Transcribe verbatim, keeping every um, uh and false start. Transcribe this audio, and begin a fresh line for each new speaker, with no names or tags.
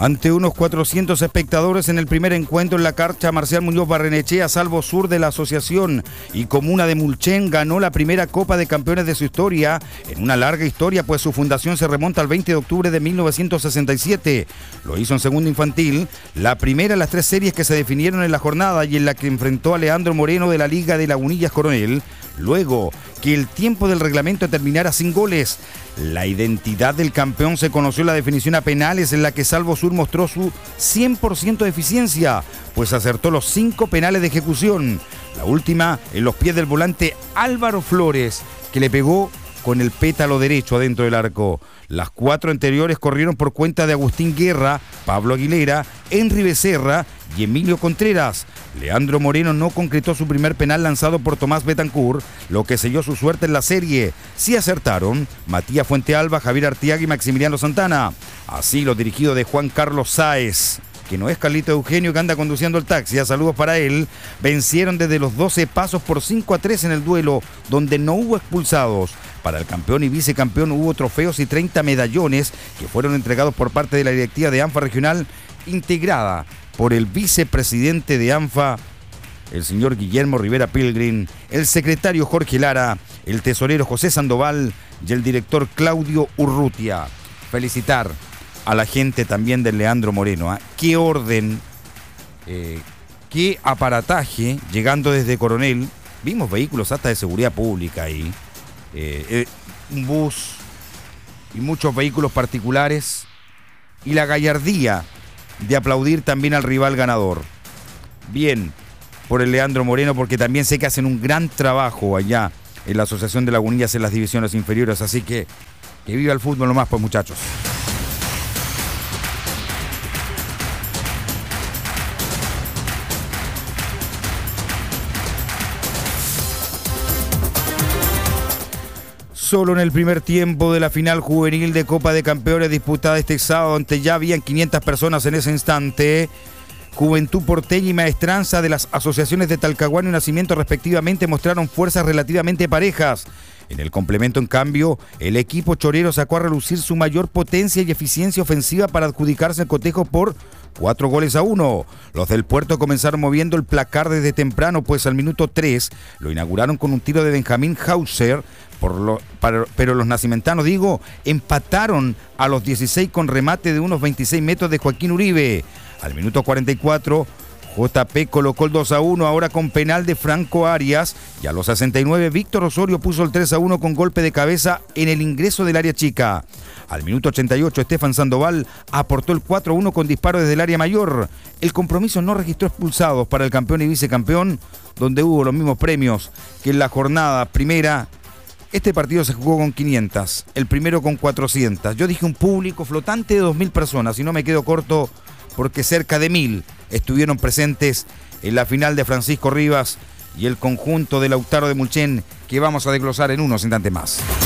Ante unos cuatrocientos espectadores en el primer encuentro en la cancha Marcial Muñoz Barrenechea, Salvo Sur de la Asociación y Comuna de Mulchen ganó la primera Copa de Campeones de su historia, en una larga historia, pues su fundación se remonta al veinte de octubre de mil novecientos sesenta y siete. Lo hizo en segundo infantil, la primera de las tres series que se definieron en la jornada y en la que enfrentó a Leandro Moreno de la Liga de Lagunillas Coronel, luego que el tiempo del reglamento terminara sin goles. La identidad del campeón se conoció en la definición a penales, en la que Salvo Sur mostró su cien por ciento de eficiencia, pues acertó los cinco penales de ejecución. La última en los pies del volante Álvaro Flores, que le pegó con el pétalo derecho adentro del arco. Las cuatro anteriores corrieron por cuenta de Agustín Guerra, Pablo Aguilera, Henry Becerra y Emilio Contreras. Leandro Moreno no concretó su primer penal lanzado por Tomás Betancourt, lo que selló su suerte en la serie. Sí acertaron Matías Fuentealba, Javier Artiaga y Maximiliano Santana. Así los dirigidos de Juan Carlos Sáez, que no es Carlito Eugenio que anda conduciendo el taxi, a saludos para él, vencieron desde los doce pasos por cinco a tres en el duelo, donde no hubo expulsados. Para el campeón y vicecampeón hubo trofeos y treinta medallones que fueron entregados por parte de la directiva de ANFA Regional, integrada por el vicepresidente de ANFA, el señor Guillermo Rivera Pilgrim, el secretario Jorge Lara, el tesorero José Sandoval y el director Claudio Urrutia. Felicitar a la gente también de Leandro Moreno. ¿eh? Qué orden, eh, qué aparataje, llegando desde Coronel. Vimos vehículos hasta de seguridad pública ahí, eh, eh, un bus y muchos vehículos particulares, y la gallardía de aplaudir también al rival ganador. Bien por el Leandro Moreno, porque también sé que hacen un gran trabajo allá en la Asociación de Lagunillas en las divisiones inferiores, así que que viva el fútbol nomás, pues, muchachos. Solo en el primer tiempo de la final juvenil de Copa de Campeones disputada este sábado, ante ya habían quinientas personas en ese instante, Juventud Porteña y Maestranza de las asociaciones de Talcahuano y Nacimiento respectivamente mostraron fuerzas relativamente parejas. En el complemento, en cambio, el equipo chorero sacó a relucir su mayor potencia y eficiencia ofensiva para adjudicarse el cotejo por cuatro goles a uno. Los del Puerto comenzaron moviendo el placar desde temprano, pues al minuto tres lo inauguraron con un tiro de Benjamín Hauser, por lo, para, pero los nacimentanos, digo, empataron a los dieciséis con remate de unos veintiséis metros de Joaquín Uribe. Al minuto cuarenta y cuatro, J P colocó el dos a uno, ahora con penal de Franco Arias, y a los sesenta y nueve Víctor Osorio puso el tres a uno con golpe de cabeza en el ingreso del área chica. Al minuto ochenta y ocho, Estefan Sandoval aportó el cuatro a uno con disparo desde el área mayor. El compromiso no registró expulsados para el campeón y vicecampeón, donde hubo los mismos premios que en la jornada primera. Este partido se jugó con quinientas, el primero con cuatrocientas. Yo dije un público flotante de dos mil personas, y no me quedo corto porque cerca de mil estuvieron presentes en la final de Francisco Rivas y el conjunto de Lautaro de Mulchen, que vamos a desglosar en unos instantes más.